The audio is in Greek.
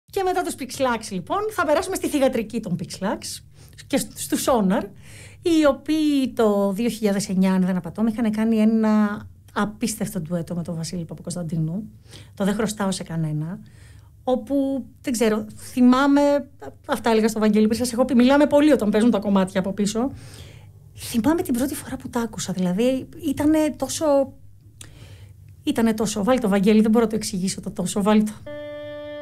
Και μετά τους Pixlax, λοιπόν, θα περάσουμε στη θυγατρική των Pixlax και στους Sonar, οι οποίοι το 2009, αν δεν απατώμε, είχαν κάνει ένα απίστευτο ντουέτο με τον Βασίλη Παπακοσταντίνου. Το «Δεν χρωστάω σε κανένα». Όπου, δεν ξέρω, θυμάμαι, αυτά έλεγα στο Βαγγέλη, σας έχω πει, μιλάμε πολύ όταν παίζουν τα κομμάτια από πίσω. Θυμάμαι την πρώτη φορά που τα άκουσα, δηλαδή ήτανε τόσο... Βάλει το Βαγγέλη, δεν μπορώ να το εξηγήσω το τόσο, βάλει το.